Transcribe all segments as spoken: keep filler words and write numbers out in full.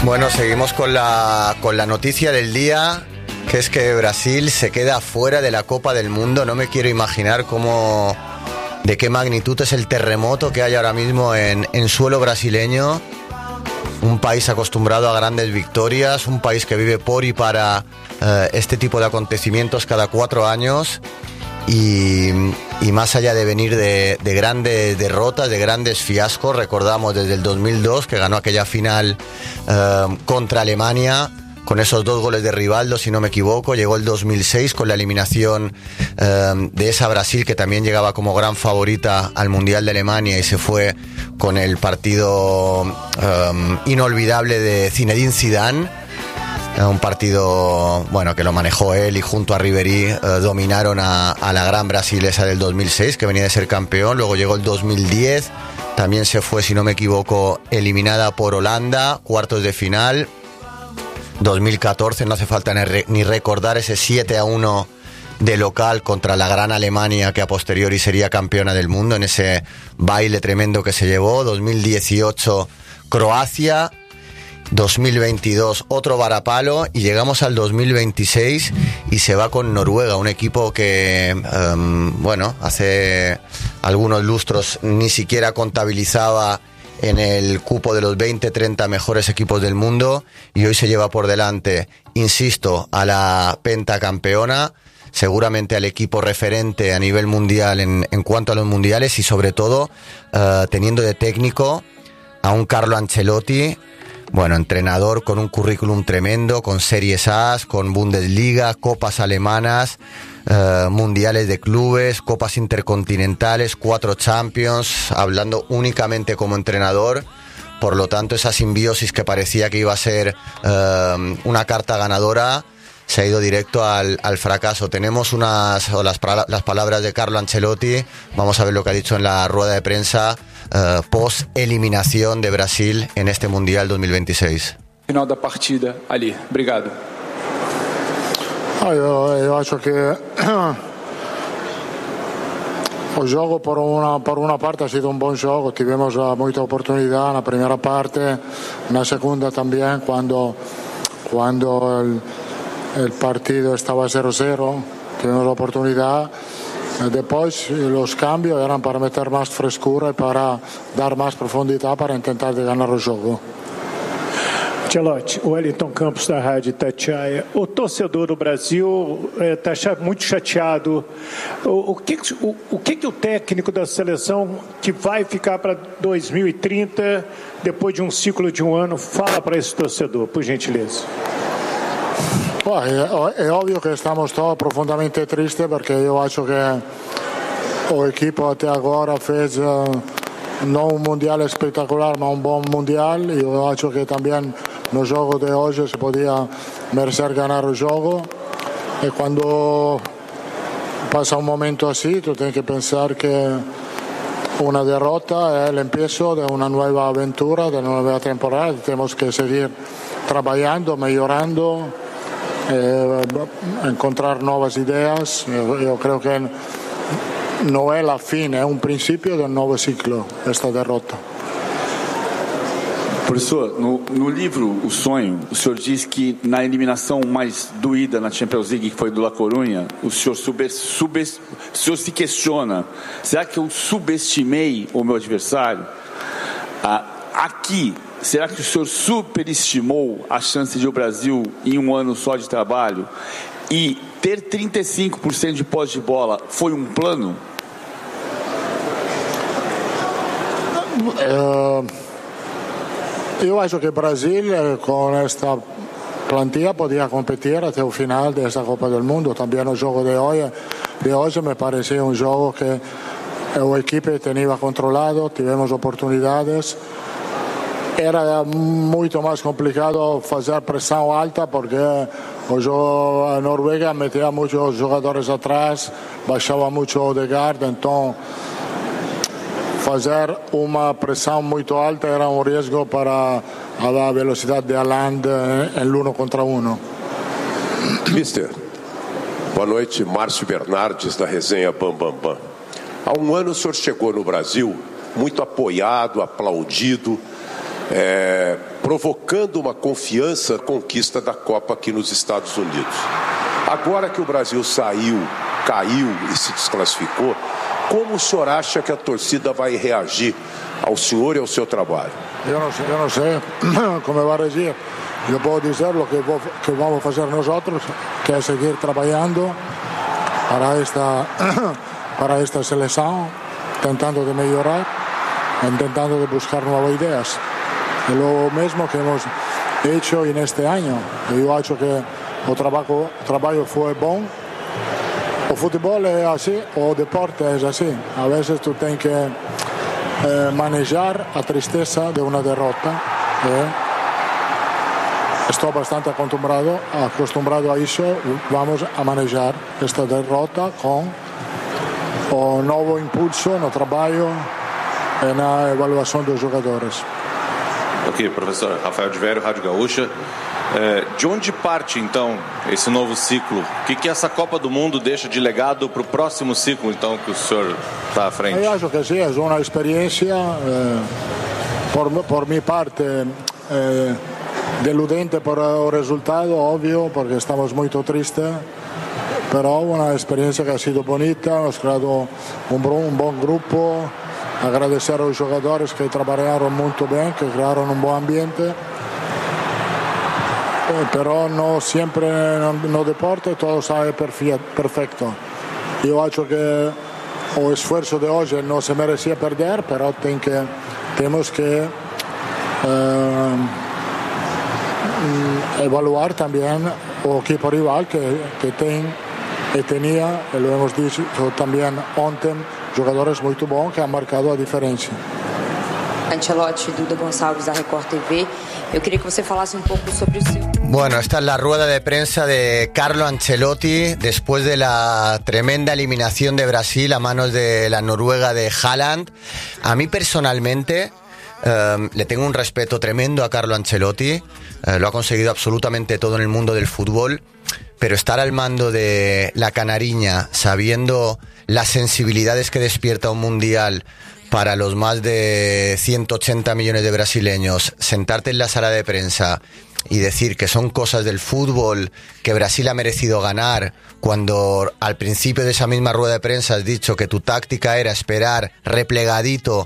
Bueno, seguimos con la, con la noticia del día, que es que Brasil se queda fuera de la Copa del Mundo. No me quiero imaginar cómo, de qué magnitud es el terremoto que hay ahora mismo en, en suelo brasileño. Un país acostumbrado a grandes victorias, un país que vive por y para eh, este tipo de acontecimientos cada cuatro años. Y, y más allá de venir de, de grandes derrotas, de grandes fiascos, recordamos desde el dos mil dos que ganó aquella final eh, contra Alemania con esos dos goles de Rivaldo, si no me equivoco. Llegó el dos mil seis con la eliminación eh, de esa Brasil que también llegaba como gran favorita al Mundial de Alemania y se fue con el partido eh, inolvidable de Zinedine Zidane. Un partido, bueno, que lo manejó él y junto a Ribéry eh, dominaron a, a la gran Brasil esa del dos mil seis, que venía de ser campeón. Luego llegó el dos mil diez, también se fue, si no me equivoco, eliminada por Holanda, cuartos de final. dos mil catorce, no hace falta ni, re, ni recordar ese siete a uno de local contra la gran Alemania, que a posteriori sería campeona del mundo, en ese baile tremendo que se llevó. dos mil dieciocho, Croacia. dos mil veintidós, otro varapalo, y llegamos al dos mil veintiséis y se va con Noruega, un equipo que, um, bueno, hace algunos lustros ni siquiera contabilizaba en el cupo de los veinte treinta mejores equipos del mundo, y hoy se lleva por delante, insisto, a la pentacampeona, seguramente al equipo referente a nivel mundial en, en cuanto a los mundiales, y sobre todo uh, teniendo de técnico a un Carlo Ancelotti. Bueno, entrenador con un currículum tremendo, con Series A, con Bundesliga, copas alemanas, eh, mundiales de clubes, copas intercontinentales, cuatro Champions, hablando únicamente como entrenador. Por lo tanto, esa simbiosis que parecía que iba a ser eh, una carta ganadora se ha ido directo al, al fracaso. Tenemos unas o las, las palabras de Carlo Ancelotti. Vamos a ver lo que ha dicho en la rueda de prensa Uh, post eliminación de Brasil en este Mundial dos mil veintiséis. Final da partida ali. Obrigado. Ah, io, io acho che o gioco per una, per una parte ha sido un buon gioco, tivemos muita oportunidad na primeira parte, na segunda también, quando quando el, el partido estaba cero cero, tivemos la oportunidad. Después los cambios eran para meter más frescura y para dar más profundidad para intentar de ganar el juego. Ancelotti, o Wellington Campos da Rádio Itatiaia. O torcedor do Brasil está é, muito chateado. O, o, que, o, o que, que o técnico da seleção que vai ficar para dois mil e trinta, depois de um ciclo de um ano, fala para esse torcedor, por gentileza? Well, è, è ovvio che stiamo todos profondamente tristes perché io acho che l'equipo até agora fez uh, non un mondiale espectacular ma un buon mondiale. Io acho che también no gioco de oggi si podía merecer ganar el juego, e quando pasa un momento así tú tienes que pensar que una derrota es el empiezo de una nueva aventura, de una nueva temporada. Tenemos que seguir trabajando, mejorando, Eh, encontrar nuevas ideas. Yo, yo creo que no es la fin, es un principio del nuevo ciclo, esta derrota. Professor, no, no livro O Sonho, o senhor diz que na eliminação mais doída na Champions League, que foi do La Coruña, o senhor, sub, sub, o senhor se questiona: será que eu subestimei o meu adversário? Ah, aqui, será que o senhor superestimou a chance de o Brasil, em um ano só de trabalho, e ter trinta e cinco por cento de posse de bola foi um plano? Uh, eu acho que o Brasil, com esta plantilla, podia competir até o final desta Copa do Mundo. Também o jogo de hoje, de hoje me parecia um jogo que a equipe tinha controlado, tivemos oportunidades. Era muito mais complicado fazer pressão alta porque o jogo, a Noruega metia muitos jogadores atrás, baixava muito o Odegaard, então fazer uma pressão muito alta era um risco para a velocidade de Haaland em l'uno contra uno. Mister, boa noite, Márcio Bernardes da resenha Bam Bam Bam. Há um ano o senhor chegou no Brasil muito apoiado, aplaudido, É, provocando uma confiança conquista da Copa aqui nos Estados Unidos. Agora que o Brasil saiu, caiu e se desclassificou, como o senhor acha que a torcida vai reagir ao senhor e ao seu trabalho? Eu não sei, eu não sei como vai reagir. Eu posso dizer o que, vou, que vamos fazer nós, que é seguir trabalhando para esta, para esta seleção, tentando de melhorar, tentando de buscar novas ideias. É o mesmo que hemos hecho neste ano. Eu acho que o trabalho, o trabalho foi bom. O futebol é assim, o deporte é assim. A vezes tu tens que eh, manejar a tristeza de uma derrota. Eh? Estou bastante acostumbrado, acostumbrado a isso. Vamos a manejar esta derrota com o novo impulso no trabalho e na avaliação dos jogadores. Ok, professor Rafael de Vério, Rádio Gaúcha. É, de onde parte, então, esse novo ciclo? O que, que essa Copa do Mundo deixa de legado para o próximo ciclo, então, que o senhor está à frente? Eu acho que sim, é uma experiência, eh, por, por minha parte, eh, deludente por o resultado, óbvio, porque estamos muito tristes, pero uma experiência que ha sido bonita, hemos creado um bom, um bom grupo, agradecer aos jogadores que trabalharam muito bem, que criaram um bom ambiente. Però no sempre no deporte todo sai perfetto. Io acho que o esfuerzo de hoy no se merecía perder, pero ten que, tenemos que eh, evaluar también o equipo rival que, que ten, e tenía, e lo hemos dicho también ontem, jogadores muy bons que han marcado a diferencia. Ancelotti, Duda Gonçalves da Record T V. Eu queria que você falasse un poco sobre o seu... Bueno, esta es la rueda de prensa de Carlo Ancelotti después de la tremenda eliminación de Brasil a manos de la Noruega de Haaland. A mí personalmente eh, le tengo un respeto tremendo a Carlo Ancelotti. Eh, lo ha conseguido absolutamente todo en el mundo del fútbol. Pero estar al mando de la Canariña, sabiendo las sensibilidades que despierta un mundial para los más de ciento ochenta millones de brasileños, sentarte en la sala de prensa y decir que son cosas del fútbol, que Brasil ha merecido ganar, cuando al principio de esa misma rueda de prensa has dicho que tu táctica era esperar replegadito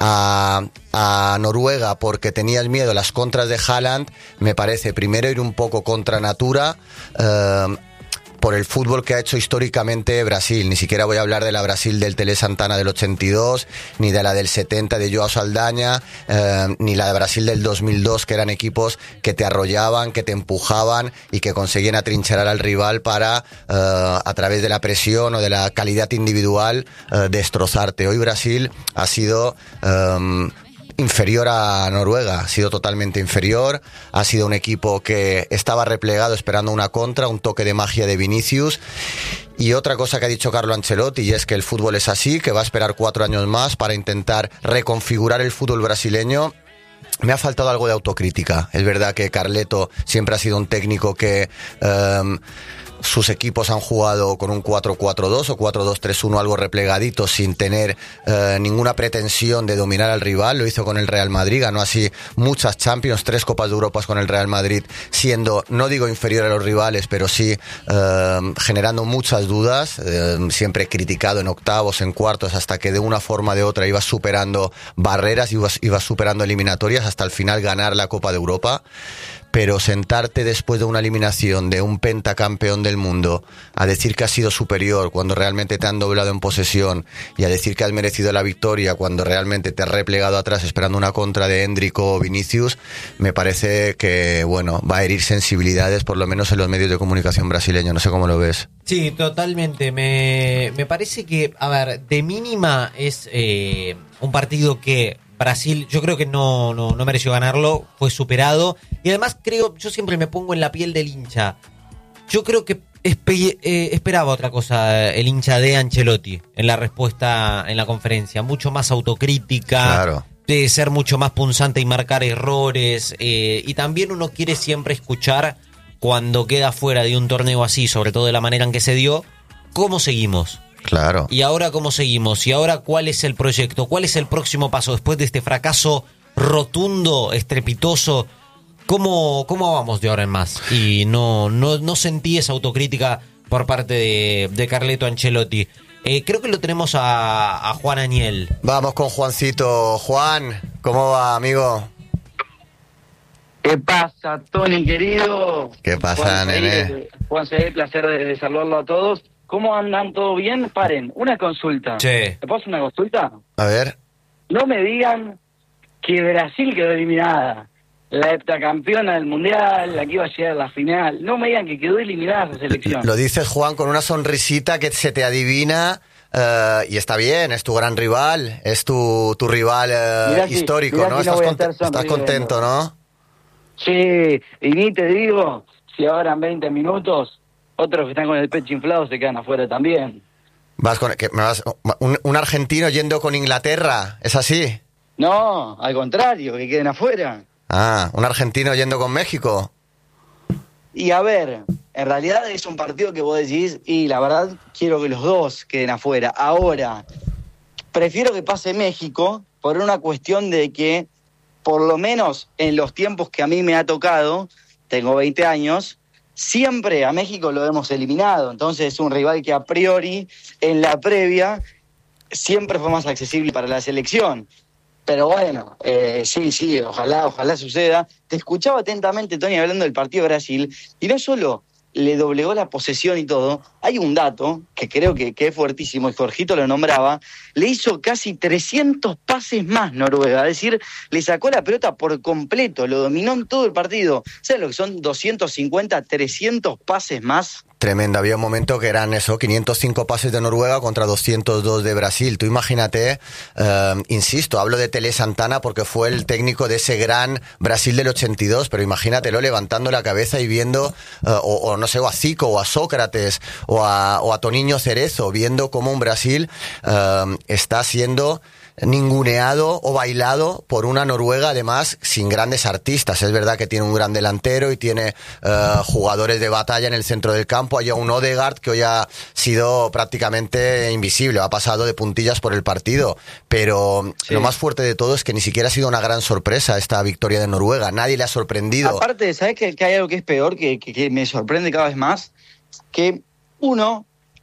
a, a Noruega porque tenías miedo a las contras de Haaland, me parece primero ir un poco contra natura, eh, por el fútbol que ha hecho históricamente Brasil. Ni siquiera voy a hablar de la Brasil del Tele Santana del ochenta y dos, ni de la del setenta de Joao Saldaña, eh, ni la de Brasil del dos mil dos, que eran equipos que te arrollaban, que te empujaban y que conseguían atrincherar al rival para, eh, a través de la presión o de la calidad individual, eh, destrozarte. Hoy Brasil ha sido... Eh, inferior a Noruega, ha sido totalmente inferior, ha sido un equipo que estaba replegado esperando una contra, un toque de magia de Vinicius. Y otra cosa que ha dicho Carlo Ancelotti, y es que el fútbol es así, que va a esperar cuatro años más para intentar reconfigurar el fútbol brasileño. Me ha faltado algo de autocrítica. Es verdad que Carleto siempre ha sido un técnico que... Um, sus equipos han jugado con un cuatro cuatro dos o cuatro dos tres uno, algo replegadito, sin tener eh, ninguna pretensión de dominar al rival. Lo hizo con el Real Madrid, ganó así muchas Champions, tres Copas de Europa con el Real Madrid, siendo, no digo inferior a los rivales, pero sí eh, generando muchas dudas, eh, siempre criticado en octavos, en cuartos, hasta que de una forma o de otra iba superando barreras, iba, iba superando eliminatorias, hasta el final ganar la Copa de Europa. Pero sentarte después de una eliminación de un pentacampeón del mundo a decir que has sido superior cuando realmente te han doblado en posesión, y a decir que has merecido la victoria cuando realmente te has replegado atrás esperando una contra de Endrick o Vinicius, me parece que, bueno, va a herir sensibilidades, por lo menos en los medios de comunicación brasileños. No sé cómo lo ves. Sí, totalmente. Me, me parece que, a ver, de mínima es eh, un partido que Brasil, yo creo que no, no, no mereció ganarlo, fue superado. Y además creo, yo siempre me pongo en la piel del hincha. Yo creo que espe- eh, esperaba otra cosa el hincha de Ancelotti en la respuesta en la conferencia. Mucho más autocrítica, claro, de ser mucho más punzante y marcar errores. Eh, y también uno quiere siempre escuchar, cuando queda fuera de un torneo así, sobre todo de la manera en que se dio, ¿cómo seguimos? Claro. ¿Y ahora cómo seguimos? ¿Y ahora cuál es el proyecto? ¿Cuál es el próximo paso después de este fracaso rotundo, estrepitoso ¿Cómo, cómo vamos de ahora en más? Y no, no, no sentí esa autocrítica por parte de, de Carleto Ancelotti. Eh, creo que lo tenemos a, a Juan Aniel. Vamos con Juancito. Juan, ¿cómo va, amigo? ¿Qué pasa, Tony, querido? ¿Qué pasa, Juan nene? Seguí, Juan Seguí, placer de, de saludarlo a todos. ¿Cómo andan? ¿Todo bien? Paren, una consulta. Sí. ¿Te puedo hacer una consulta? A ver. No me digan que Brasil quedó eliminada. La heptacampeona del Mundial, la que iba a llegar a la final. No me digan que quedó eliminada esa selección. Lo dices, Juan, con una sonrisita que se te adivina. Uh, y está bien, es tu gran rival, es tu, tu rival uh, si, histórico, ¿no? Si estás, no cont- estás contento, ¿no? Sí, y ni te digo, si ahora en veinte minutos, otros que están con el pecho inflado se quedan afuera también. Vas con que me vas, un, un argentino yendo con Inglaterra, ¿es así? No, al contrario, que queden afuera. Ah, un argentino yendo con México. Y a ver, en realidad es un partido que vos decís, y la verdad quiero que los dos queden afuera. Ahora, prefiero que pase México por una cuestión de que, por lo menos en los tiempos que a mí me ha tocado, tengo veinte años, siempre a México lo hemos eliminado. Entonces es un rival que a priori, en la previa, siempre fue más accesible para la selección. Pero bueno, eh, sí, sí, ojalá, ojalá suceda. Te escuchaba atentamente, Tony, hablando del partido de Brasil, y no solo le doblegó la posesión y todo, hay un dato que creo que, que es fuertísimo, y Jorgito lo nombraba, le hizo casi trescientos pases más Noruega, es decir, le sacó la pelota por completo, lo dominó en todo el partido. ¿Sabes lo que son doscientos cincuenta, trescientos pases más? Tremendo, había un momento que eran eso, quinientos cinco pases de Noruega contra doscientos dos de Brasil. Tú imagínate, eh, insisto, hablo de Tele Santana porque fue el técnico de ese gran Brasil del ochenta y dos, pero imagínatelo levantando la cabeza y viendo, eh, o, o no sé, o a Zico, o a Sócrates, o a, o a Toniño Cerezo, viendo cómo un Brasil eh, está siendo ninguneado o bailado por una Noruega, además sin grandes artistas. Es verdad que tiene un gran delantero y tiene uh, jugadores de batalla en el centro del campo. Hay un Odegaard que hoy ha sido prácticamente invisible, ha pasado de puntillas por el partido, pero sí, lo más fuerte de todo es que ni siquiera ha sido una gran sorpresa esta victoria de Noruega. Nadie le ha sorprendido. Aparte, ¿sabes que, que hay algo que es peor, que, que, que me sorprende cada vez más? Que uno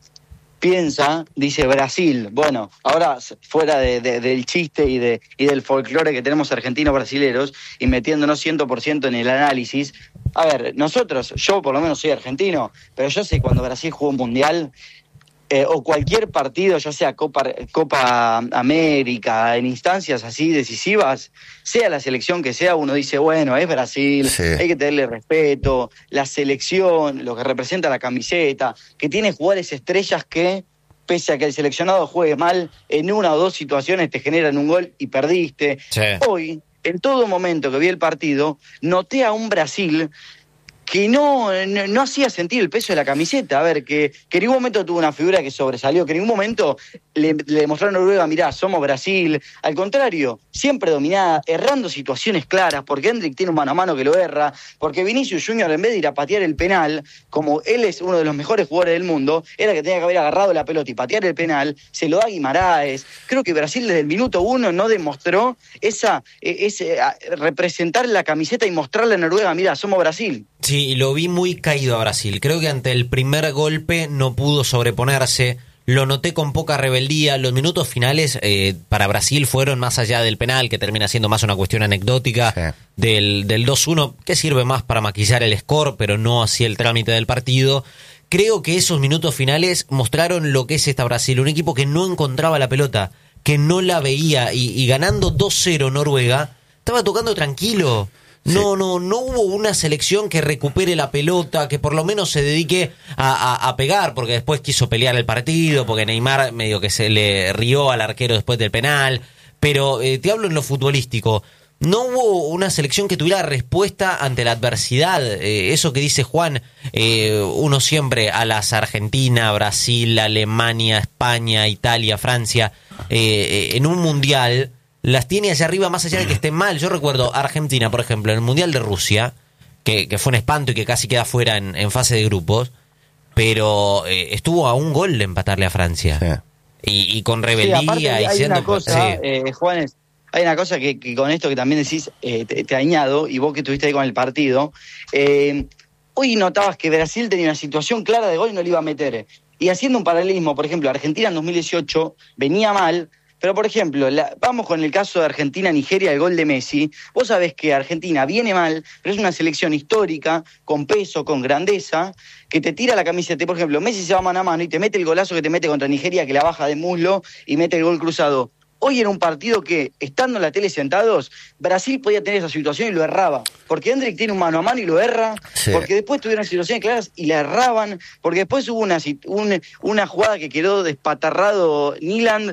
piensa, dice Brasil, bueno, ahora fuera de, de, del chiste y, de, y del folclore que tenemos argentinos brasileros y metiéndonos cien por ciento en el análisis, a ver, nosotros, yo por lo menos soy argentino, pero yo sé cuando Brasil jugó un mundial eh, o cualquier partido, ya sea Copa, Copa América, en instancias así decisivas, sea la selección que sea, uno dice, bueno, es Brasil, sí, hay que tenerle respeto, la selección, lo que representa la camiseta, que tiene jugadores estrellas que, pese a que el seleccionado juegue mal, en una o dos situaciones te generan un gol y perdiste. Sí. Hoy, en todo momento que vi el partido, noté a un Brasil que no, no, no hacía sentir el peso de la camiseta. A ver, que, que en ningún momento tuvo una figura que sobresalió, que en ningún momento le, le demostraron a Noruega, mirá, somos Brasil. Al contrario, siempre dominada, errando situaciones claras, porque Hendrik tiene un mano a mano que lo erra, porque Vinicius Junior, en vez de ir a patear el penal, como él es uno de los mejores jugadores del mundo, era que tenía que haber agarrado la pelota y patear el penal, se lo da a Guimaraes. Creo que Brasil desde el minuto uno no demostró esa, ese, representar la camiseta y mostrarle a Noruega, mirá, somos Brasil. Sí, lo vi muy caído a Brasil. Creo que ante el primer golpe no pudo sobreponerse. Lo noté con poca rebeldía. Los minutos finales eh, para Brasil fueron más allá del penal, que termina siendo más una cuestión anecdótica, sí, del, del dos uno, que sirve más para maquillar el score, pero no así el trámite del partido. Creo que esos minutos finales mostraron lo que es esta Brasil, un equipo que no encontraba la pelota, que no la veía, y, y ganando dos cero Noruega, estaba tocando tranquilo. No, sí. no, no hubo una selección que recupere la pelota, que por lo menos se dedique a, a, a pegar, porque después quiso pelear el partido, porque Neymar medio que se le rió al arquero después del penal, pero eh, te hablo en lo futbolístico. No hubo una selección que tuviera respuesta ante la adversidad. Eh, eso que dice Juan, eh, uno siempre a las Argentina, Brasil, Alemania, España, Italia, Francia, eh, eh, en un mundial las tiene allá arriba más allá de que estén mal. Yo recuerdo Argentina, por ejemplo, en el Mundial de Rusia, que, que fue un espanto y que casi queda fuera en, en fase de grupos, pero eh, estuvo a un gol de empatarle a Francia. Sí. Y, y con rebeldía. Sí, aparte, y hay siendo... una cosa, sí. eh, Juanes, hay una cosa que, que con esto que también decís, eh, te, te añado, y vos que estuviste ahí con el partido, eh, hoy notabas que Brasil tenía una situación clara de gol y no le iba a meter. Y haciendo un paralelismo, por ejemplo, Argentina en dos mil dieciocho venía mal, pero por ejemplo, la, vamos con el caso de Argentina-Nigeria, el gol de Messi. Vos sabés que Argentina viene mal, pero es una selección histórica, con peso, con grandeza, que te tira la camiseta. Por ejemplo, Messi se va mano a mano y te mete el golazo que te mete contra Nigeria, que la baja de muslo y mete el gol cruzado. Hoy era un partido que, estando en la tele sentados, Brasil podía tener esa situación y lo erraba. Porque Hendrick tiene un mano a mano y lo erra, sí. Porque después tuvieron situaciones claras y la erraban, porque después hubo una, un, una jugada que quedó despatarrado Nyland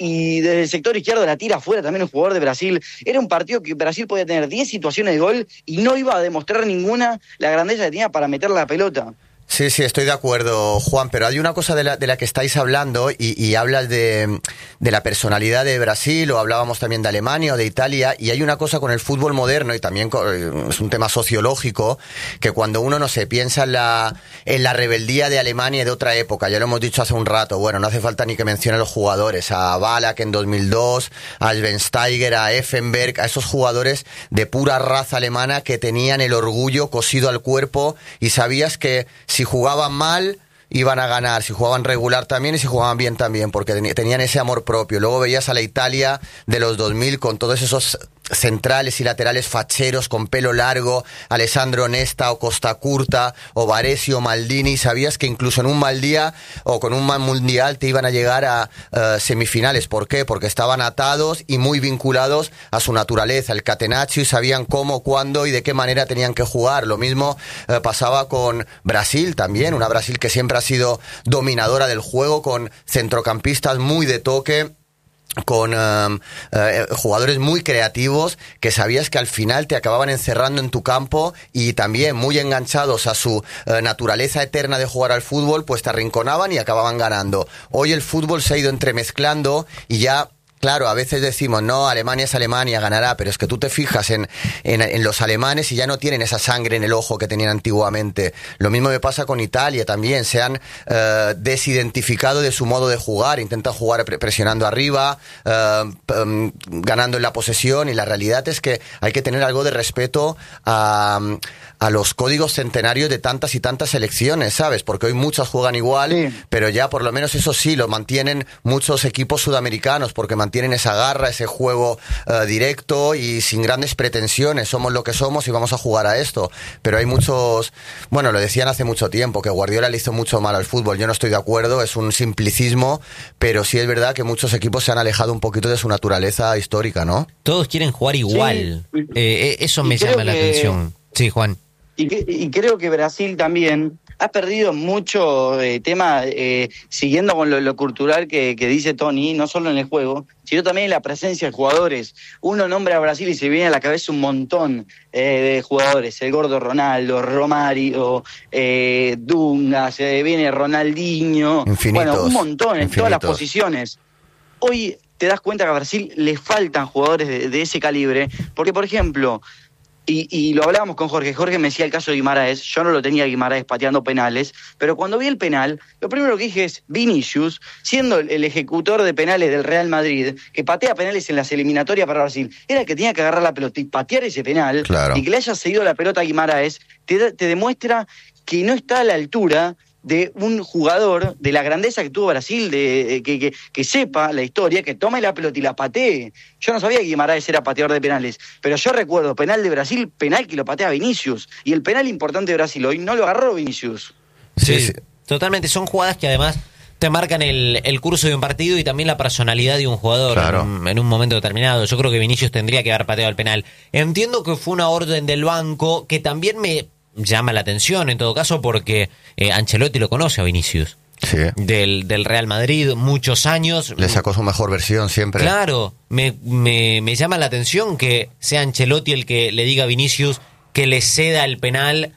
y desde el sector izquierdo la tira afuera también un jugador de Brasil. Era un partido que Brasil podía tener diez situaciones de gol y no iba a demostrar ninguna la grandeza que tenía para meter la pelota. Sí, sí, estoy de acuerdo, Juan, pero hay una cosa de la, de la que estáis hablando y, y hablas de, de la personalidad de Brasil, o hablábamos también de Alemania o de Italia, y hay una cosa con el fútbol moderno, y también es un tema sociológico, que cuando uno no se piensa en la, en la rebeldía de Alemania de otra época, ya lo hemos dicho hace un rato, bueno, no hace falta ni que mencione a los jugadores, a Ballack en dos mil dos, a Schweinsteiger, a Effenberg, a esos jugadores de pura raza alemana que tenían el orgullo cosido al cuerpo y sabías que si jugaban mal, iban a ganar, si jugaban regular también y si jugaban bien también, porque tenían ese amor propio. Luego veías a la Italia de los dos mil con todos esos centrales y laterales facheros con pelo largo, Alessandro Nesta o Costa Curta o Baresi o Maldini, sabías que incluso en un mal día o con un mal mundial te iban a llegar a uh, semifinales. ¿Por qué? Porque estaban atados y muy vinculados a su naturaleza, el catenaccio, y sabían cómo, cuándo y de qué manera tenían que jugar. Lo mismo uh, pasaba con Brasil también, una Brasil que siempre ha sido dominadora del juego, con centrocampistas muy de toque, con um, uh, jugadores muy creativos que sabías que al final te acababan encerrando en tu campo, y también muy enganchados a su uh, naturaleza eterna de jugar al fútbol, pues te arrinconaban y acababan ganando. Hoy el fútbol se ha ido entremezclando y ya... Claro, a veces decimos, no, Alemania es Alemania, ganará, pero es que tú te fijas en, en, en los alemanes y ya no tienen esa sangre en el ojo que tenían antiguamente. Lo mismo me pasa con Italia también, se han uh, desidentificado de su modo de jugar, intentan jugar presionando arriba, uh, um, ganando en la posesión, y la realidad es que hay que tener algo de respeto a... a los códigos centenarios de tantas y tantas selecciones, ¿sabes? Porque hoy muchas juegan igual, sí. Pero ya por lo menos eso sí, lo mantienen muchos equipos sudamericanos, porque mantienen esa garra, ese juego uh, directo y sin grandes pretensiones. Somos lo que somos y vamos a jugar a esto. Pero hay muchos... Bueno, lo decían hace mucho tiempo, que Guardiola le hizo mucho mal al fútbol. Yo no estoy de acuerdo, es un simplicismo, pero sí es verdad que muchos equipos se han alejado un poquito de su naturaleza histórica, ¿no? Todos quieren jugar igual. Sí. Eh, eso me llama la que... atención. Sí, Juan. Y, que, y creo que Brasil también ha perdido mucho eh, tema, eh, siguiendo con lo, lo cultural que, que dice Tony, no solo en el juego, sino también en la presencia de jugadores. Uno nombra a Brasil y se viene a la cabeza un montón eh, de jugadores, el gordo Ronaldo, Romario, eh, Dunga, se viene Ronaldinho, infinitos, bueno, un montón en infinitos. Todas las posiciones. Hoy te das cuenta que a Brasil le faltan jugadores de, de ese calibre, porque por ejemplo... Y, y lo hablábamos con Jorge, Jorge me decía el caso de Guimaraes, yo no lo tenía Guimaraes pateando penales, pero cuando vi el penal, lo primero que dije es Vinicius, siendo el, el ejecutor de penales del Real Madrid, que patea penales en las eliminatorias para Brasil, era el que tenía que agarrar la pelota y patear ese penal, claro. Y que le haya seguido la pelota a Guimaraes, te, te demuestra que no está a la altura de un jugador de la grandeza que tuvo Brasil, de que, que, que sepa la historia, que tome la pelota y la patee. Yo no sabía que Guimaraes era pateador de penales, pero yo recuerdo penal de Brasil, penal que lo patea Vinicius, y el penal importante de Brasil hoy no lo agarró Vinicius. Sí, sí, sí. Totalmente, son jugadas que además te marcan el, el curso de un partido y también la personalidad de un jugador, claro. en, en un momento determinado. Yo creo que Vinicius tendría que haber pateado el penal. Entiendo que fue una orden del banco que también me llama la atención en todo caso, porque eh, Ancelotti lo conoce a Vinicius, sí. del, del Real Madrid, muchos años. Le sacó su mejor versión siempre. Claro, me, me, me llama la atención que sea Ancelotti el que le diga a Vinicius que le ceda el penal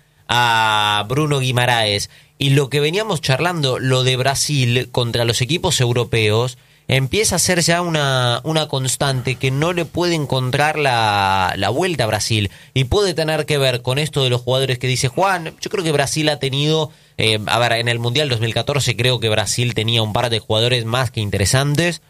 a Bruno Guimaraes. Y lo que veníamos charlando, lo de Brasil contra los equipos europeos, empieza a ser ya una, una constante que no le puede encontrar la, la vuelta a Brasil, y puede tener que ver con esto de los jugadores que dice Juan. Yo creo que Brasil ha tenido, eh, a ver, en el Mundial dos mil catorce creo que Brasil tenía un par de jugadores más que interesantes,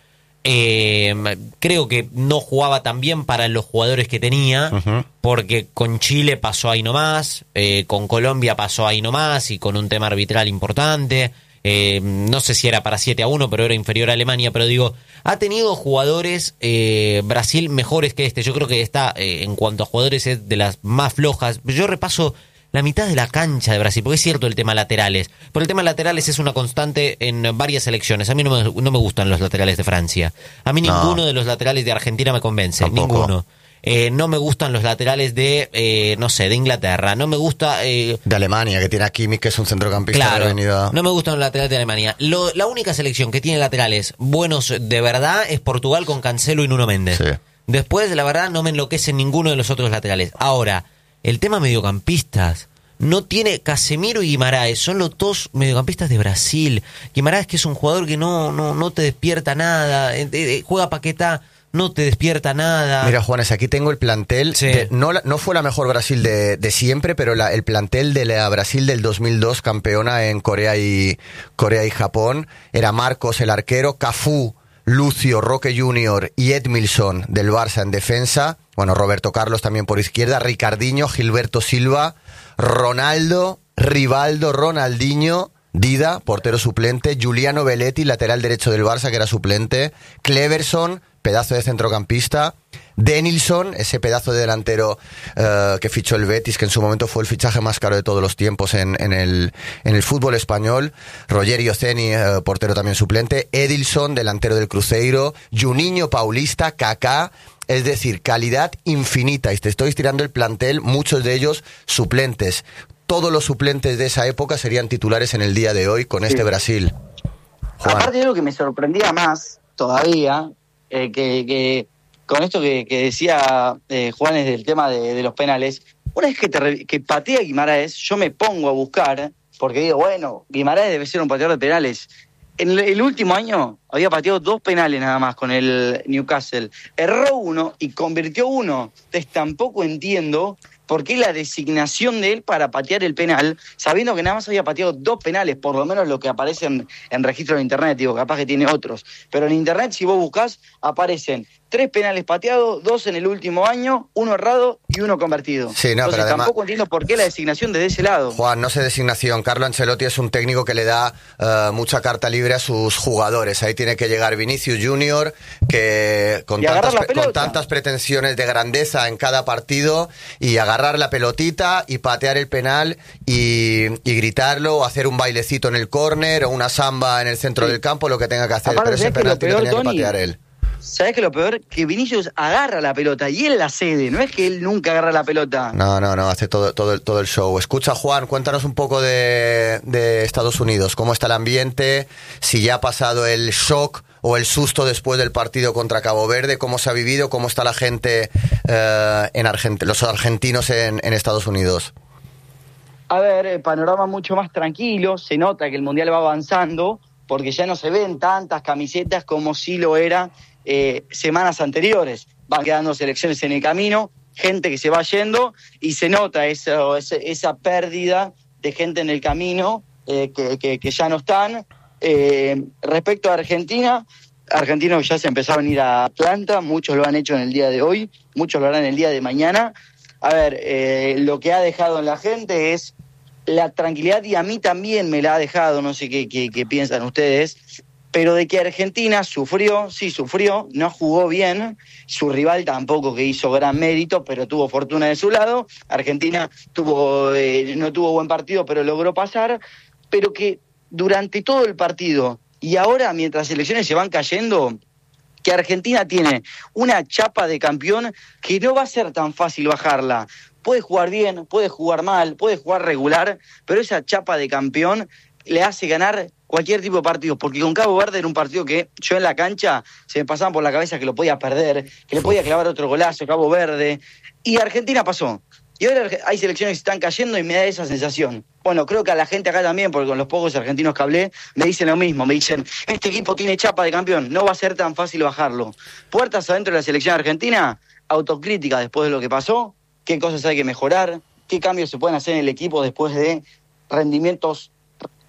Eh, creo que no jugaba tan bien para los jugadores que tenía, uh-huh. porque con Chile pasó ahí nomás, eh, con Colombia pasó ahí nomás y con un tema arbitral importante. Eh, no sé si era para siete a uno, pero era inferior a Alemania. Pero digo, ha tenido jugadores eh, Brasil mejores que este. Yo creo que está, eh, en cuanto a jugadores, es de las más flojas. Yo repaso la mitad de la cancha de Brasil, porque es cierto el tema laterales. Pero el tema laterales es una constante en varias selecciones. A mí no me, no me gustan los laterales de Francia. A mí no. ninguno de los laterales de Argentina me convence. Tampoco. Ninguno. Eh, no me gustan los laterales de, eh, no sé, de Inglaterra. No me gusta... Eh, de Alemania, que tiene a Kimmich, que es un centrocampista claro, venido. No me gustan los laterales de Alemania. Lo, la única selección que tiene laterales buenos de verdad es Portugal con Cancelo y Nuno Méndez. Sí. Después, la verdad, no me enloquecen ninguno de los otros laterales. Ahora, el tema mediocampistas... No tiene Casemiro y Guimaraes, son los dos mediocampistas de Brasil. Guimaraes, que es un jugador que no, no, no te despierta nada, eh, eh, juega Paquetá, no te despierta nada. Mira, Juanes, aquí tengo el plantel. Sí. De, no, no fue la mejor Brasil de, de siempre, pero la, el plantel de la Brasil del dos mil dos, campeona en Corea y, Corea y Japón, era Marcos, el arquero, Cafú, Lucio, Roque junior y Edmilson del Barça en defensa. Bueno, Roberto Carlos también por izquierda, Ricardinho, Gilberto Silva, Ronaldo, Rivaldo, Ronaldinho, Dida, portero suplente, Giuliano Belletti, lateral derecho del Barça, que era suplente, Cleverson, pedazo de centrocampista, Denilson, ese pedazo de delantero uh, que fichó el Betis, que en su momento fue el fichaje más caro de todos los tiempos en, en, el, en el fútbol español, Rogerio Ceni, uh, portero también suplente, Edilson, delantero del Cruzeiro, Juninho Paulista, Kaká. Es decir, calidad infinita. Y te estoy tirando el plantel, muchos de ellos suplentes. Todos los suplentes de esa época serían titulares en el día de hoy con sí. este Brasil. Juan. Aparte de lo que me sorprendía más todavía, eh, que, que con esto que, que decía eh, Juanes del tema de, de los penales, una vez que, te, que patea Guimaraes, yo me pongo a buscar, porque digo, bueno, Guimaraes debe ser un pateador de penales. En el, el último año había pateado dos penales nada más con el Newcastle. Erró uno y convirtió uno. Entonces tampoco entiendo por qué la designación de él para patear el penal, sabiendo que nada más había pateado dos penales, por lo menos lo que aparece en, en registro de internet, digo, capaz que tiene otros. Pero en internet, si vos buscás, aparecen tres penales pateados, dos en el último año, uno errado y uno convertido. Sí, no, Entonces pero además, tampoco entiendo por qué la designación desde ese lado. Juan, no sé designación. Carlo Ancelotti es un técnico que le da uh, mucha carta libre a sus jugadores. Ahí tiene que llegar Vinicius Junior, que con tantas, con tantas pretensiones de grandeza en cada partido, y agarrar la pelotita y patear el penal y, y gritarlo, o hacer un bailecito en el córner o una samba en el centro sí. del campo, lo que tenga que hacer. Aparte, pero ese penalti lo tenía Tony, que patear él. ¿Sabés qué es lo peor? Que Vinicius agarra la pelota y él la cede, no es que él nunca agarra la pelota. No, no, no, hace todo, todo, el, todo el show. Escucha, Juan, cuéntanos un poco de, de Estados Unidos, cómo está el ambiente, si ya ha pasado el shock o el susto después del partido contra Cabo Verde, cómo se ha vivido, cómo está la gente, eh, en Argent- los argentinos en, en Estados Unidos. A ver, panorama mucho más tranquilo, se nota que el Mundial va avanzando, porque ya no se ven tantas camisetas como sí lo era Eh, semanas anteriores. Van quedando selecciones en el camino, gente que se va yendo y se nota eso, esa, esa pérdida de gente en el camino eh, que, que, que ya no están. Eh, respecto a Argentina, argentinos ya se empezaron a ir a Atlanta, muchos lo han hecho en el día de hoy, muchos lo harán el día de mañana. A ver, eh, lo que ha dejado en la gente es la tranquilidad, y a mí también me la ha dejado, no sé qué, qué, qué piensan ustedes, pero de que Argentina sufrió, sí sufrió, no jugó bien, su rival tampoco que hizo gran mérito, pero tuvo fortuna de su lado. Argentina tuvo eh, no tuvo buen partido, pero logró pasar, pero que durante todo el partido, y ahora mientras las elecciones se van cayendo, que Argentina tiene una chapa de campeón que no va a ser tan fácil bajarla. Puede jugar bien, puede jugar mal, puede jugar regular, pero esa chapa de campeón le hace ganar cualquier tipo de partido, porque con Cabo Verde era un partido que yo en la cancha se me pasaban por la cabeza que lo podía perder, que le podía clavar otro golazo, Cabo Verde, y Argentina pasó. Y ahora hay selecciones que están cayendo y me da esa sensación. Bueno, creo que a la gente acá también, porque con los pocos argentinos que hablé, me dicen lo mismo, me dicen, este equipo tiene chapa de campeón, no va a ser tan fácil bajarlo. Puertas adentro de la selección argentina, autocrítica después de lo que pasó, qué cosas hay que mejorar, qué cambios se pueden hacer en el equipo después de rendimientos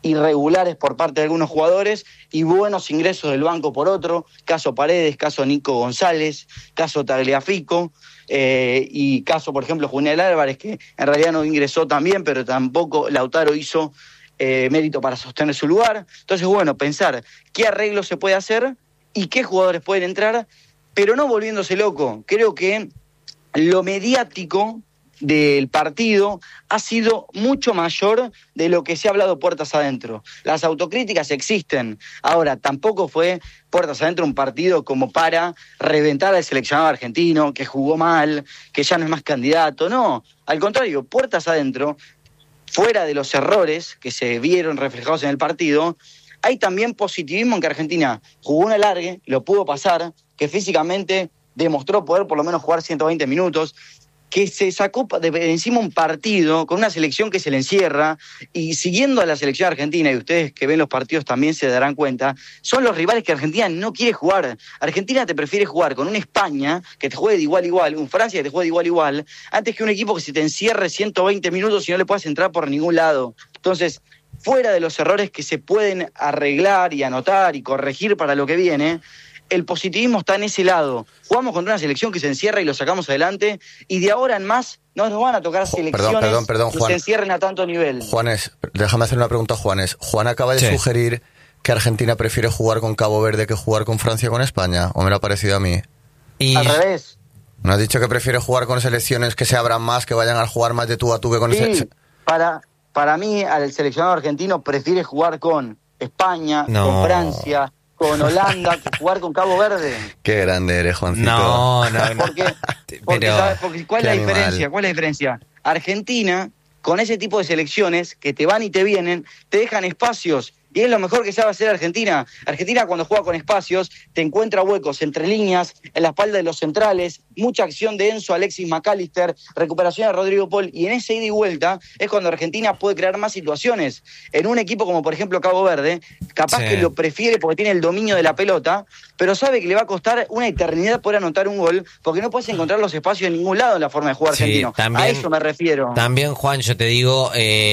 irregulares por parte de algunos jugadores y buenos ingresos del banco por otro, caso Paredes, caso Nico González, caso Tagliafico, eh, y caso, por ejemplo, Julián Álvarez, que en realidad no ingresó también, pero tampoco Lautaro hizo eh, mérito para sostener su lugar. Entonces, bueno, pensar qué arreglo se puede hacer y qué jugadores pueden entrar, pero no volviéndose loco. Creo que lo mediático del partido ha sido mucho mayor de lo que se ha hablado puertas adentro. Las autocríticas existen. Ahora, tampoco fue puertas adentro un partido como para reventar al seleccionado argentino, que jugó mal, que ya no es más candidato. No, al contrario, puertas adentro, fuera de los errores que se vieron reflejados en el partido, hay también positivismo en que Argentina jugó un alargue, lo pudo pasar, que físicamente demostró poder por lo menos jugar ciento veinte minutos, que se sacó de encima un partido con una selección que se le encierra, y siguiendo a la selección argentina, y ustedes que ven los partidos también se darán cuenta, son los rivales que Argentina no quiere jugar. Argentina te prefiere jugar con un España que te juegue de igual a igual, un Francia que te juegue de igual a igual, antes que un equipo que se te encierre ciento veinte minutos y no le puedas entrar por ningún lado. Entonces, fuera de los errores que se pueden arreglar y anotar y corregir para lo que viene, el positivismo está en ese lado. Jugamos contra una selección que se encierra y lo sacamos adelante, y de ahora en más no nos van a tocar selecciones perdón, perdón, perdón, que Juan, se encierren a tanto nivel. Juanes, déjame hacer una pregunta a Juanes. Juan acaba de Sí. sugerir que Argentina prefiere jugar con Cabo Verde que jugar con Francia o con España, ¿o me lo ha parecido a mí? Y Al revés. ¿No has dicho que prefiere jugar con selecciones que se abran más, que vayan a jugar más de tú a tú que con Sí, ese... para, para mí, al seleccionado argentino prefiere jugar con España, No. con Francia, con Holanda, que jugar con Cabo Verde. Qué grande eres, Juancito. no, no, no. Porque, porque, Pero- ¿sabes? Porque ¿cuál es Qué la animal. diferencia? ¿Cuál es la diferencia? Argentina, con ese tipo de selecciones que te van y te vienen, te dejan espacios. Y es lo mejor que sabe hacer Argentina. Argentina, cuando juega con espacios, te encuentra huecos entre líneas, en la espalda de los centrales, mucha acción de Enzo, Alexis McAllister, recuperación de Rodrigo Paul, y en ese ida y vuelta es cuando Argentina puede crear más situaciones. En un equipo como, por ejemplo, Cabo Verde, capaz Sí. que lo prefiere porque tiene el dominio de la pelota, pero sabe que le va a costar una eternidad poder anotar un gol, porque no puedes encontrar los espacios en ningún lado en la forma de jugar Sí, argentino. también- a eso me refiero. También, Juan, yo te digo,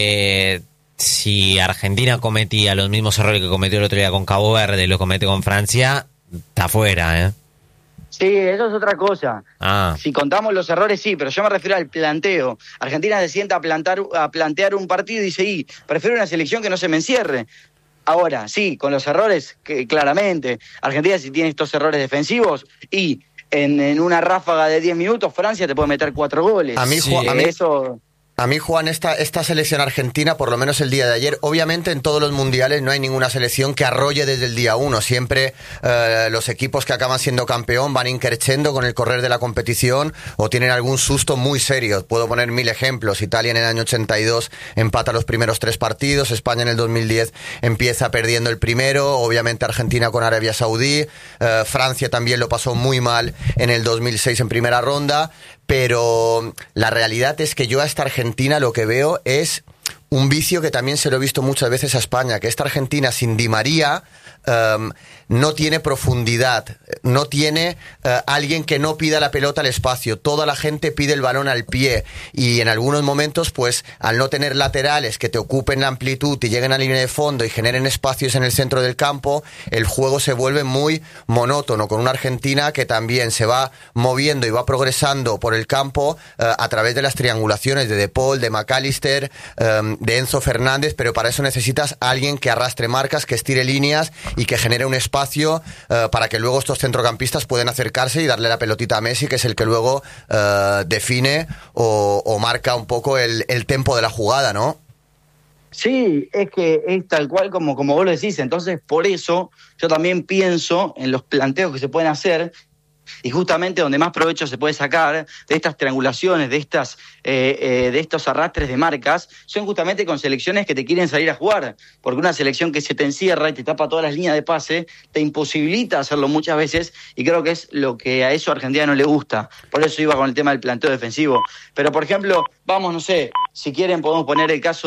eh, si Argentina cometía los mismos errores que cometió el otro día con Cabo Verde y lo comete con Francia, está fuera, ¿eh? Sí, eso es otra cosa. Ah, Si contamos los errores, sí, pero yo me refiero al planteo. Argentina se sienta a, plantar, a plantear un partido y dice, y prefiero una selección que no se me encierre. Ahora, sí, con los errores, que claramente. Argentina, si tiene estos errores defensivos, y en, en una ráfaga de diez minutos, Francia te puede meter cuatro goles. A mí, Sí. Juan, a mí, Eso... a mí, Juan, esta, esta selección argentina, por lo menos el día de ayer, obviamente en todos los mundiales no hay ninguna selección que arrolle desde el día uno. Siempre eh, los equipos que acaban siendo campeón van increciendo con el correr de la competición o tienen algún susto muy serio. Puedo poner mil ejemplos. Italia en el año ochenta y dos empata los primeros tres partidos. España en el dos mil diez empieza perdiendo el primero. Obviamente Argentina con Arabia Saudí. Eh, Francia también lo pasó muy mal en el dos mil seis en primera ronda. Pero la realidad es que yo a esta Argentina lo que veo es un vicio que también se lo he visto muchas veces a España, que esta Argentina sin Di María um, no tiene profundidad, no tiene uh, alguien que no pida la pelota al espacio, toda la gente pide el balón al pie, y en algunos momentos, pues al no tener laterales que te ocupen la amplitud y lleguen a la línea de fondo y generen espacios en el centro del campo, el juego se vuelve muy monótono, con una Argentina que también se va moviendo y va progresando por el campo uh, a través de las triangulaciones de De Paul, de McAllister, um, de Enzo Fernández, pero para eso necesitas a alguien que arrastre marcas, que estire líneas y que genere un espacio uh, para que luego estos centrocampistas puedan acercarse y darle la pelotita a Messi, que es el que luego uh, define o, o marca un poco el, el tempo de la jugada, ¿no? Sí, es que es tal cual como, como vos lo decís. Entonces, por eso yo también pienso en los planteos que se pueden hacer, y justamente donde más provecho se puede sacar de estas triangulaciones, de estas eh, eh, de estos arrastres de marcas, son justamente con selecciones que te quieren salir a jugar, porque una selección que se te encierra y te tapa todas las líneas de pase, te imposibilita hacerlo muchas veces, y creo que es lo que a eso a Argentina no le gusta. Por eso iba con el tema del planteo defensivo. Pero, por ejemplo, vamos, no sé, si quieren podemos poner el caso